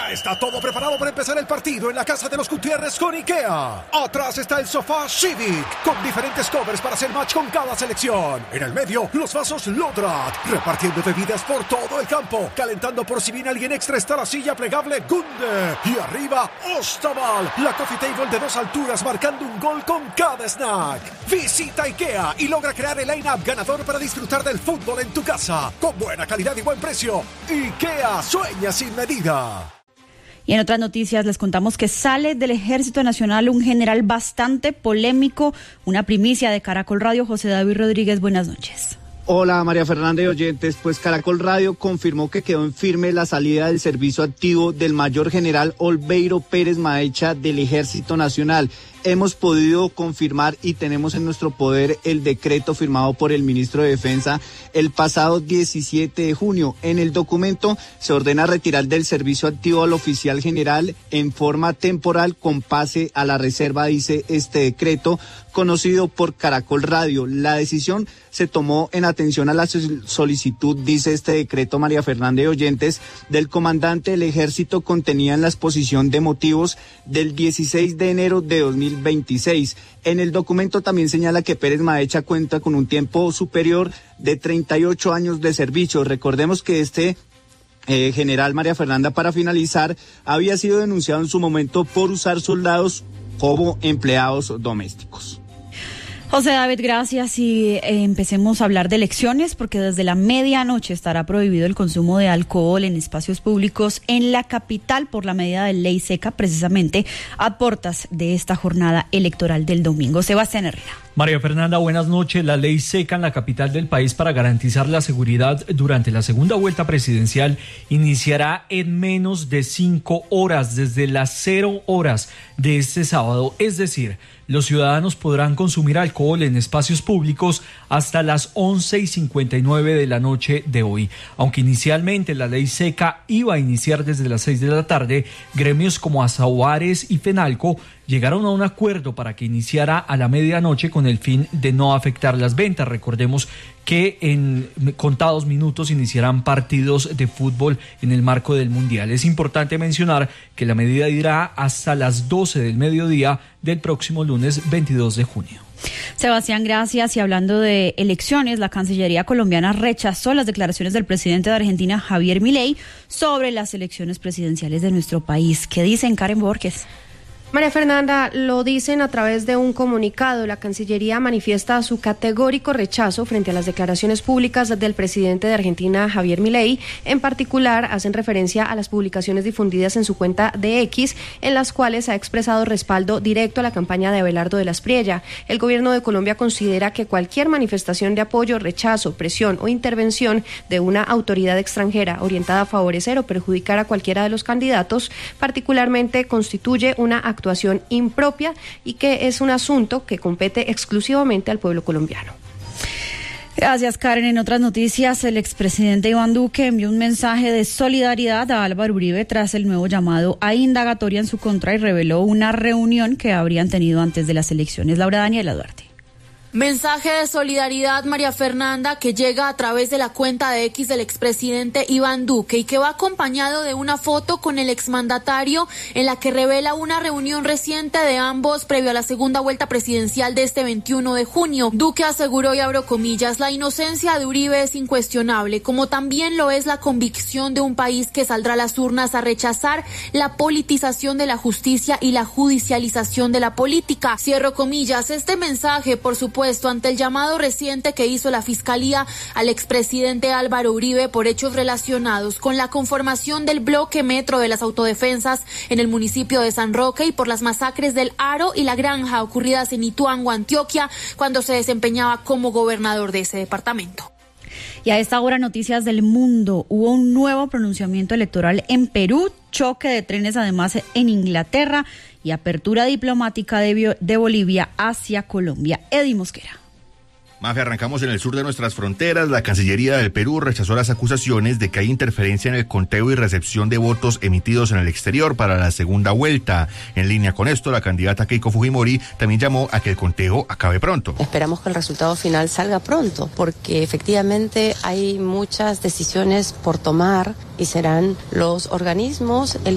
Ya está todo preparado para empezar el partido en la casa de los Gutiérrez con IKEA. Atrás está el sofá Civic, con diferentes covers para hacer match con cada selección. En el medio, los vasos Lodrat, repartiendo bebidas por todo el campo. Calentando por si viene alguien extra está la silla plegable Gunde. Y arriba, Ostaval, la coffee table de 2 alturas marcando un gol con cada snack. Visita IKEA y logra crear el line-up ganador para disfrutar del fútbol en tu casa. Con buena calidad y buen precio. IKEA, sueña sin medida. Y en otras noticias les contamos que sale del Ejército Nacional un general bastante polémico, una primicia de Caracol Radio. José David Rodríguez, buenas noches. Hola María Fernanda y oyentes, pues Caracol Radio confirmó que quedó en firme la salida del servicio activo del mayor general Olveiro Pérez Maecha del Ejército Nacional. Hemos podido confirmar y tenemos en nuestro poder el decreto firmado por el ministro de Defensa el pasado 17 de junio. En el documento se ordena retirar del servicio activo al oficial general en forma temporal con pase a la reserva, dice este decreto conocido por Caracol Radio. La decisión se tomó en atención a la solicitud, dice este decreto, María Fernanda y oyentes, del comandante del ejército contenida en la exposición de motivos del 16 de enero de 2026. En el documento también señala que Pérez Maecha cuenta con un tiempo superior de 38 años de servicio. Recordemos que este general, María Fernanda, para finalizar, había sido denunciado en su momento por usar soldados como empleados domésticos. José David, gracias, y empecemos a hablar de elecciones, porque desde la medianoche estará prohibido el consumo de alcohol en espacios públicos en la capital por la medida de ley seca, precisamente a puertas de esta jornada electoral del domingo. Sebastián Herrera. María Fernanda, buenas noches. La ley seca en la capital del país para garantizar la seguridad durante la segunda vuelta presidencial iniciará en menos de 5 horas, desde las 0 horas de este sábado. Es decir, los ciudadanos podrán consumir alcohol en espacios públicos hasta las 11:59 de la noche de hoy. Aunque inicialmente la ley seca iba a iniciar desde las 6 de la tarde, gremios como Azahuares y Fenalco llegaron a un acuerdo para que iniciara a la medianoche con el fin de no afectar las ventas. Recordemos que en contados minutos iniciarán partidos de fútbol en el marco del Mundial. Es importante mencionar que la medida irá hasta las 12 del mediodía del próximo lunes 22 de junio. Sebastián, gracias. Y hablando de elecciones, la Cancillería colombiana rechazó las declaraciones del presidente de Argentina, Javier Milei, sobre las elecciones presidenciales de nuestro país. ¿Qué dicen, Karen Borges? María Fernanda, lo dicen a través de un comunicado. La Cancillería manifiesta su categórico rechazo frente a las declaraciones públicas del presidente de Argentina, Javier Milei. En particular, hacen referencia a las publicaciones difundidas en su cuenta de X, en las cuales ha expresado respaldo directo a la campaña de Abelardo de la Espriella. El gobierno de Colombia considera que cualquier manifestación de apoyo, rechazo, presión o intervención de una autoridad extranjera orientada a favorecer o perjudicar a cualquiera de los candidatos, particularmente constituye una actuación impropia y que es un asunto que compete exclusivamente al pueblo colombiano. Gracias, Karen. En otras noticias, el expresidente Iván Duque envió un mensaje de solidaridad a Álvaro Uribe tras el nuevo llamado a indagatoria en su contra y reveló una reunión que habrían tenido antes de las elecciones. Laura Daniela Duarte. Mensaje de solidaridad, María Fernanda, que llega a través de la cuenta de X del expresidente Iván Duque y que va acompañado de una foto con el exmandatario en la que revela una reunión reciente de ambos previo a la segunda vuelta presidencial de este 21 de junio. Duque aseguró, y abro comillas, la inocencia de Uribe es incuestionable, como también lo es la convicción de un país que saldrá a las urnas a rechazar la politización de la justicia y la judicialización de la política. Cierro comillas. Este mensaje, por supuesto, ante el llamado reciente que hizo la Fiscalía al expresidente Álvaro Uribe por hechos relacionados con la conformación del bloque metro de las autodefensas en el municipio de San Roque y por las masacres del Aro y la Granja ocurridas en Ituango, Antioquia, cuando se desempeñaba como gobernador de ese departamento. Y a esta hora, noticias del mundo. Hubo un nuevo pronunciamiento electoral en Perú, choque de trenes además en Inglaterra y apertura diplomática de Bolivia hacia Colombia. Eddie Mosquera. Mafe, arrancamos en el sur de nuestras fronteras. La Cancillería del Perú rechazó las acusaciones de que hay interferencia en el conteo y recepción de votos emitidos en el exterior para la segunda vuelta. En línea con esto, la candidata Keiko Fujimori también llamó a que el conteo acabe pronto. Esperamos que el resultado final salga pronto, porque efectivamente hay muchas decisiones por tomar y serán los organismos